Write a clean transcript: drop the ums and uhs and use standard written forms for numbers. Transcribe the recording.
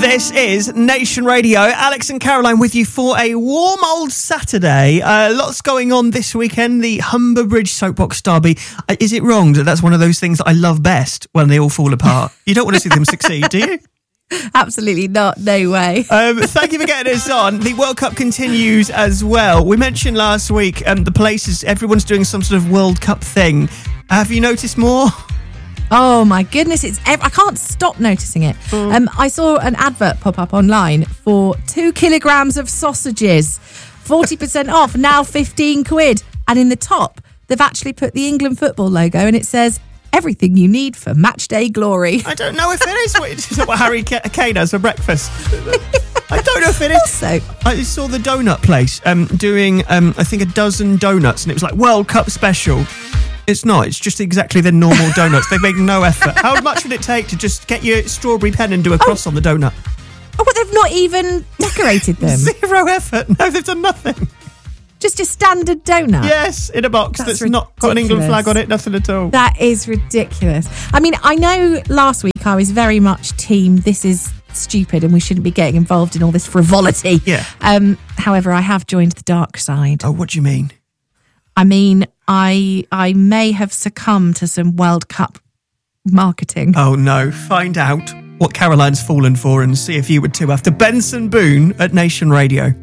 This is Nation Radio. Alex and Caroline with you for a warm old Saturday. Lots going on this weekend. The Humber Bridge Soapbox Derby. Is it wrong that that's one of those things that I love best when they all fall apart? You don't want to see them succeed, do you? Absolutely not. No way. Thank you for getting us on. The World Cup continues as well. We mentioned last week the places, everyone's doing some sort of World Cup thing. Have you noticed more? Oh my goodness, I can't stop noticing it. I saw an advert pop up online for 2 kilograms of sausages, 40% off, now 15 quid. And in the top, they've actually put the England football logo and it says, everything you need for match day glory. I don't know if it is what Harry Kane has for breakfast. I don't know if it is. Also, I saw the donut place doing, I think, a dozen donuts, and it was like World Cup special. It's not. It's just exactly the normal donuts. They've made no effort. How much would it take to just get your strawberry pen and do a cross on the donut? Oh, but they've not even decorated them. Zero effort. No, they've done nothing. Just a standard donut. Yes, in a box that's not got an England flag on it, nothing at all. That is ridiculous. I mean, I know last week I was very much team, this is stupid and we shouldn't be getting involved in all this frivolity. Yeah. However, I have joined the dark side. Oh, what do you mean? I mean, I may have succumbed to some World Cup marketing. Oh no, find out what Caroline's fallen for and see if you would too after Benson Boone at Nation Radio.